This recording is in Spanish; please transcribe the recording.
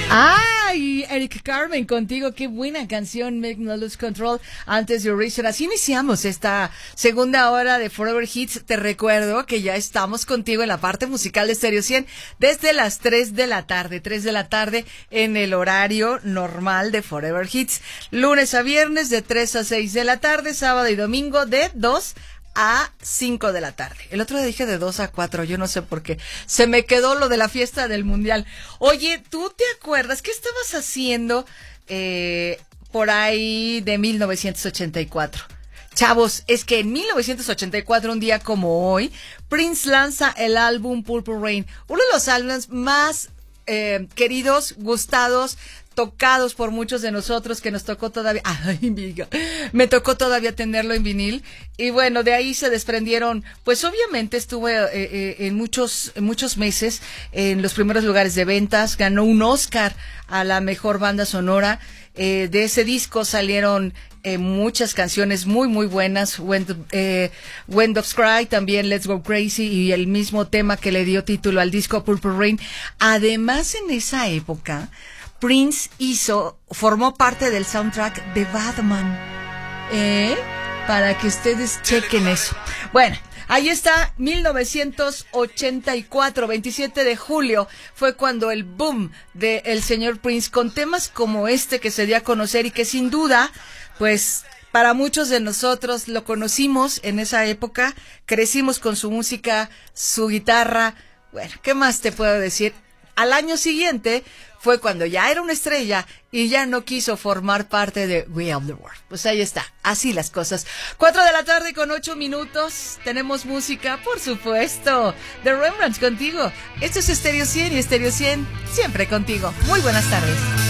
Ay, Eric Carmen, contigo, qué buena canción, Make No Lose Control, antes de Erasure. Así iniciamos esta segunda hora de Forever Hits. Te recuerdo que ya estamos contigo en la parte musical de Stereo 100 desde las 3 de la tarde en el horario normal de Forever Hits. Lunes a viernes de 3 a 6 de la tarde, sábado y domingo de 2 a 5 de la tarde. El otro día dije de 2 a 4, yo no sé por qué. Se me quedó lo de la fiesta del mundial. Oye, ¿tú te acuerdas qué estabas haciendo por ahí de 1984? Chavos, es que en 1984, un día como hoy, Prince lanza el álbum Purple Rain, uno de los álbumes más queridos, gustados, tocados por muchos de nosotros, que nos tocó todavía, ay, amiga, me tocó todavía tenerlo en vinil. Y bueno, de ahí se desprendieron, pues obviamente estuvo en muchos meses en los primeros lugares de ventas, ganó un Oscar a la mejor banda sonora. De ese disco salieron muchas canciones muy muy buenas, When Doves Cry, también Let's Go Crazy, y el mismo tema que le dio título al disco Purple Rain. Además, en esa época Prince formó parte del soundtrack de Batman, para que ustedes chequen eso. Bueno, ahí está, 1984, 27 de julio, fue cuando el boom del señor Prince, con temas como este que se dio a conocer y que sin duda, pues, para muchos de nosotros lo conocimos en esa época, crecimos con su música, su guitarra. Bueno, ¿qué más te puedo decir? Al año siguiente fue cuando ya era una estrella y ya no quiso formar parte de We Are the World. Pues ahí está, así las cosas. 4 de la tarde con 8 minutos. Tenemos música, por supuesto, de Rembrandt contigo. Esto es Stereo 100 y Stereo 100 siempre contigo. Muy buenas tardes.